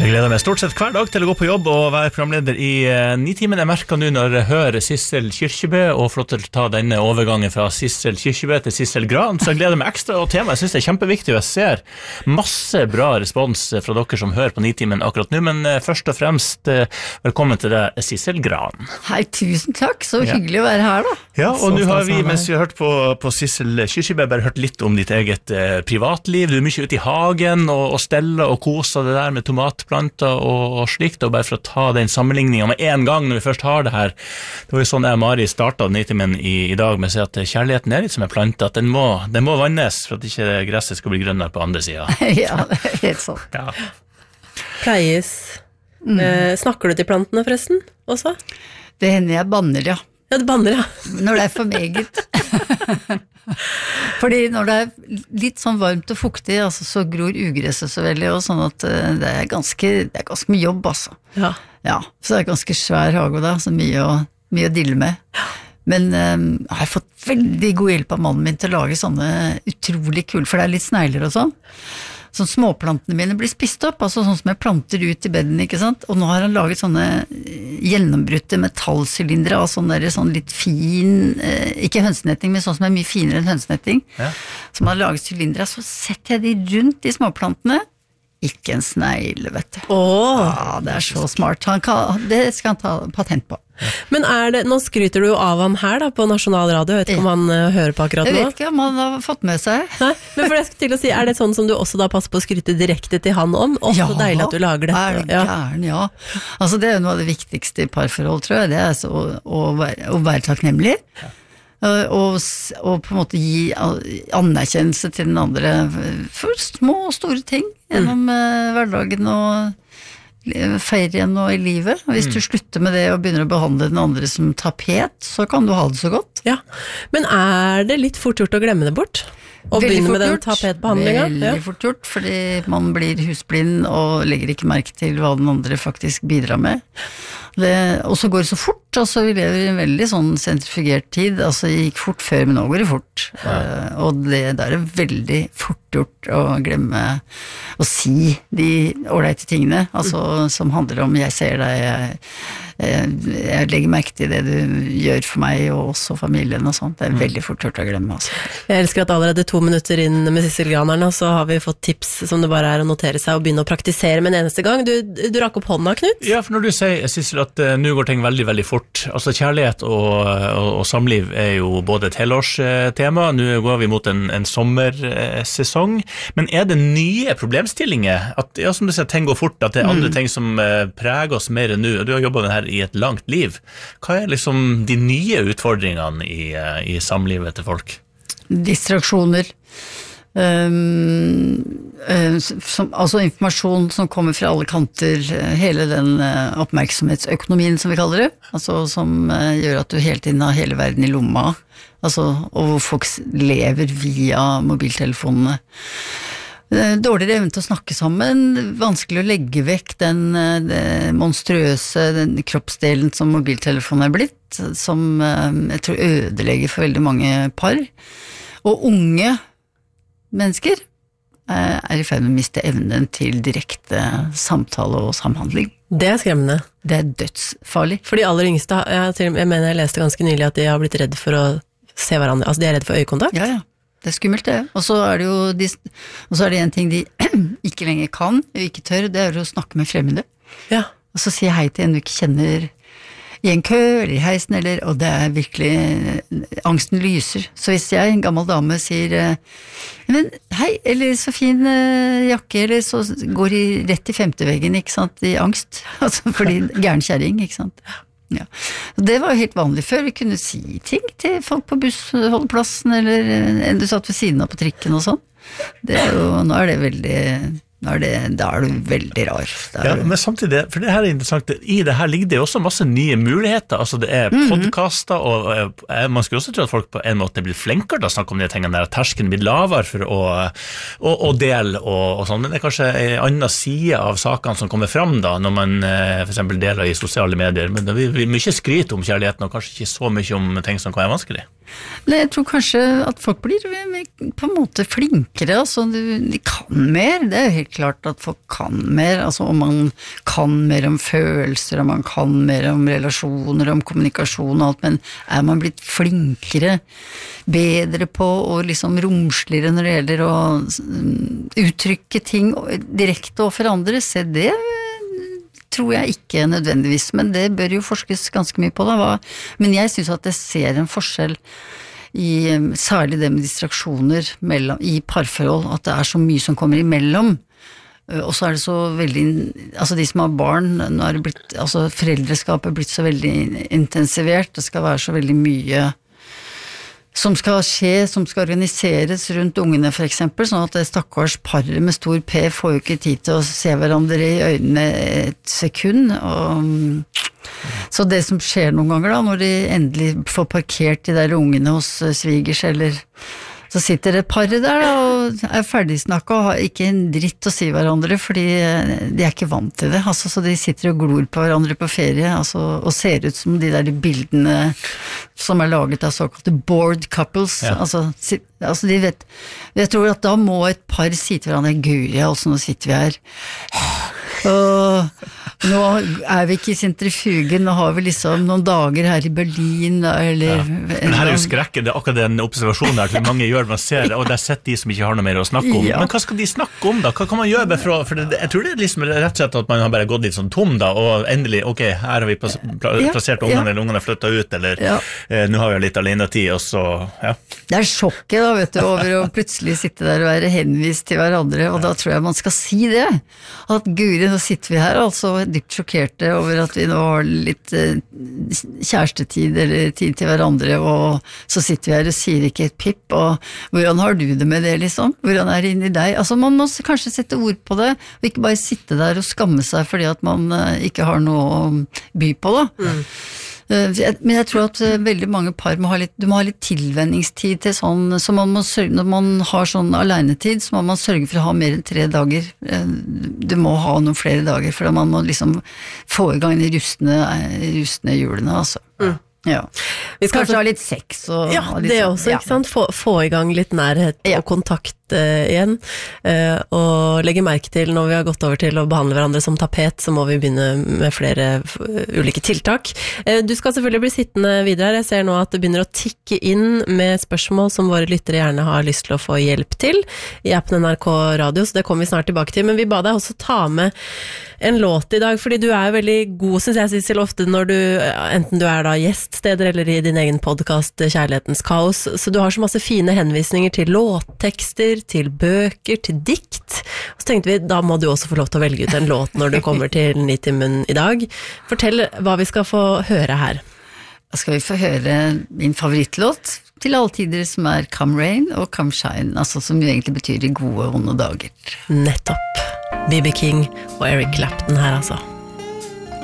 Jeg gleder meg stort sett hver dag til å gå på jobb og være programleder i 9 timer. Jeg merker nå når jeg hører Sissel Kyrkjebø og flott til å ta denne overgangen fra Sissel Kyrkjebø til Sissel Gran, så jeg gleder meg ekstra, og temaet jeg synes det er kjempeviktig, og jeg ser masse bra respons fra dere som hører på 9 timen akkurat nå, men først og fremst velkommen til deg, Sissel Gran. Hei, tusen takk, så hyggelig å være her da. Ja, og nå har vi, mens vi har hørt på Sissel Kyrkjebø, bare hørt litt om ditt eget privatliv. Du er mye ute i hagen og steller og koser det der med tomatplanter og slikt, og bare for å ta den sammenligningen med en gang når vi først har det her. Det var jo sånn jeg og Mari startet Nitimen i dag med å si at kjærligheten er litt som en plante, at den må vannes for at ikke gresset skal bli grønnere på andre siden. Ja, det er helt sånn. Ja. Pleies. Snakker du til plantene forresten også? Det hender jeg banner, ja. Ja, du banner, ja. Når det er for meget. Fordi når det er litt sånn varmt og fuktig, altså, så gror ugresset så veldig, og sånn at det er ganske mye jobb, altså. Ja. Ja, så det er ganske svær hage da, så mye å dille med. Men jeg har fått veldig god hjelp av mannen min til å lage sånne utrolig kule, for det er litt snegler og sånn. Sånn småplantene mine blir spist opp, altså sånn som jeg planter ut i bedden, ikke sant? Og nå har han laget sånne gjennombrutte metallsylindere av sånn litt fin, ikke hønsenetting, men sånn som er mye finere enn hønsenetting, som har laget sylindere, så setter jeg de rundt de småplantene, ikke en snegle, vet du. Ja, det er så smart. Det skal han ta patent på. Men nå skryter du av han her da, på Nasjonal Radio, jeg vet ikke om han hører på akkurat nå? Jeg vet ikke om han har fått med seg. Nei, men for jeg skal til å si, er det sånn som du også da passer på å skryte direkte til han om? Så deilig at du lager det. Ja, gæren, ja. Altså det er jo noe av det viktigste i parforhold, tror jeg, det er å være takknemlig. Og på en måte gi anerkjennelse til den andre for små og store ting gjennom hverdagen og ferien og i livet. Hvis du slutter med det og begynner å behandle den andre som tapet, så kan du ha det så godt. Ja. Men er det litt fort gjort å glemme det bort? Og begynne med den tapetbehandlingen? Veldig fort gjort, fordi man blir husblind og legger ikke merke til hva den andre faktisk bidrar med. Og så går det så fort, altså vi lever i en veldig sånn sentrifugert tid, altså det gikk fort før, men nå går det fort. Og det er veldig fort gjort å glemme å si de ålreite tingene, altså som handler om jeg ser deg, jeg legger merke til det du gjør for meg og også familien og sånt. Det er veldig fort gjort å glemme, altså. Jeg elsker at allerede 2 minutter inn med Sissel Granerne, så har vi fått tips som det bare er å notere seg og begynne å praktisere med en eneste gang. Du rakk opp hånda, Knut? Ja, for når du sier, Sissel, at nå går ting veldig, veldig fort. Altså kjærlighet og samliv er jo både et helårstema, nå går vi mot en sommersesong, men er det nye problemstillinger? At, ja, som du sier, ting går fort, at det er andre ting som preger oss mer enn nå, og du har jobbet med det her i et langt liv. Hva er liksom de nye utfordringene i samlivet til folk? Distraksjoner. Altså informasjon som kommer fra alle kanter, hele den oppmerksomhetsøkonomien som vi kaller det, altså som gjør at du hele tiden har hele verden i lomma, altså, og hvor folk lever via mobiltelefonene. Dårligere evne til å snakke sammen, vanskelig å legge vekk den monstrøse den kroppsdelen som mobiltelefonen er blitt, som jeg tror ødelegger for veldig mange par, og unge mennesker er i ferd med å miste evnen til direkte samtale og samhandling. Det er skremmende. Det er dødsfarlig. For de aller yngste, jeg mener jeg leste ganske nylig at de har blitt redd for å se hverandre, altså de er redd for øyekontakt. Ja, det er skummelt det. Og så er det jo og så er det en ting de ikke lenger kan, og ikke tør, det er å snakke med fremmede. Ja. Og så si hei til en du ikke kjenner i en kø, eller i heisen, og det er virkelig, angsten lyser. Så hvis jeg, en gammel dame, sier men hei, eller så fin jakke, eller så går de rett i femteveggen, ikke sant, i angst, altså fordi gæren kjæring, ikke sant. Ja. Det var jo helt vanlig før, vi kunne si ting til folk på bussholdeplassen, eller en du satt ved siden av på trikken og sånn. Det er jo, nå er det veldig... Da er du veldig rar. Ja, men samtidig, for det her er interessant, i det her ligger det også masse nye muligheter, altså det er podcaster, og man skulle også tro at folk på en måte blir flinkere til å snakke om de tingene der, at terskelen blir lavere for å dele og sånn, men det er kanskje en annen side av sakene som kommer frem da, når man for eksempel deler i sosiale medier, men det blir mye skryt om kjærligheten, og kanskje ikke så mye om ting som kan være vanskelig. Nei, jeg tror kanskje at folk blir på en måte flinkere, altså de kan mer, det er jo helt helt klart at folk kan mer, altså om man kan mer om følelser, om man kan mer om relasjoner, om kommunikasjon og alt, men man blitt flinkere, bedre på og liksom romsligere når det gjelder å uttrykke ting direkte overfor andre, se det tror jeg ikke nødvendigvis, men det bør jo forskes ganske mye på da. Men jeg synes at jeg ser en forskjell særlig det med distraksjoner i parforhold, at det så mye som kommer imellom, og så det så veldig, altså de som har barn, nå det blitt, altså foreldreskapet blitt så veldig intensivert, det skal være så veldig mye som skal skje, som skal organiseres rundt ungene for eksempel, sånn at det stakkars paret med stor P får jo ikke tid til å se hverandre i øynene et sekund, så det som skjer noen ganger da, når de endelig får parkert de der ungene hos svigers, eller så sitter det paret der da, og ferdigsnakket og har ikke en dritt å si hverandre, fordi de ikke vant til det, altså, så de sitter og glor på hverandre på ferie, altså, og ser ut som de der bildene som laget av såkalte bored couples, altså de vet, jeg tror at da må et par si til hverandre, Guri, altså nå sitter vi her, og nå vi ikke i sentrifugen, nå har vi liksom noen dager her i Berlin, eller... Men her jo skrekken, det akkurat den observasjonen der, mange gjør, man ser, og det sett de som ikke har noe mer å snakke om, men hva skal de snakke om da? Hva kan man gjøre for jeg tror det liksom rett og slett at man har bare gått litt sånn tom da, og endelig, ok, her har vi plassert ungene, eller ungene flyttet ut, eller nå har vi litt alenetid, og så, Det sjokket da, vet du, over å plutselig sitte der og være henvist til hverandre, og da tror jeg man skal si det, at Guri, nå sitter vi her, altså dypt sjokkerte over at vi nå har litt kjærestetid eller tid til hverandre, og så sitter vi her og sier ikke et pip, og hvordan har du det med det liksom? Hvordan det inni deg? Altså man må kanskje sette ord på det, og ikke bare sitte der og skamme seg fordi at man ikke har noe å by på da. Men jeg tror at veldig mange par må ha litt tilvenningstid til sånn, så man må sørge, når man har sånn alenetid, så må man sørge for å ha mer enn 3 dager. Du må ha noen flere dager, for man må liksom få i gang de rustne hjulene, altså. Ja. Vi skal kanskje ha litt sex og litt det også, ikke sant? Få i gang litt nærhet og kontakt igjen, og legge merke til når vi har gått over til å behandle hverandre som tapet, så må vi begynne med flere ulike tiltak. Du skal selvfølgelig bli sittende videre. Jeg ser nå at det begynner å tikke inn med spørsmål som våre lyttere gjerne har lyst til å få hjelp til i appen NRK Radio, så det kommer vi snart tilbake til, men vi ba deg også ta med en låt i dag, fordi du veldig god, synes jeg, Sissel, ofte når du, enten du da gjeststeder eller i din egen podcast Kjærlighetens kaos, så du har så masse fine henvisninger til låttekster, til bøker, til dikt, og så tenkte vi, da må du også få lov til å velge ut en låt når du kommer til Nitimen i dag. Fortell hva vi skal få høre her. Da skal vi få høre min favorittlåt til alle tider, som Come Rain og Come Shine, altså som jo egentlig betyr de gode og onde dager. Nettopp. B.B. King og Eric Clapton her altså.